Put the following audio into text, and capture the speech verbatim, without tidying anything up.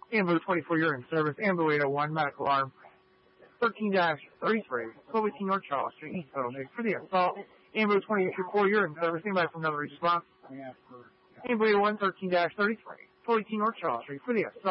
Ambu twenty-four, you're in service. Ambu eight oh one, medical arm thirteen dash thirty-three, twelve eighteen North Charles Street, East Potomac. For the assault, Ambu twenty-eight, you're in service. Anybody from another response? Ambu eight oh one, thirteen dash thirty-three, twelve eighteen North Charles Street. For the assault.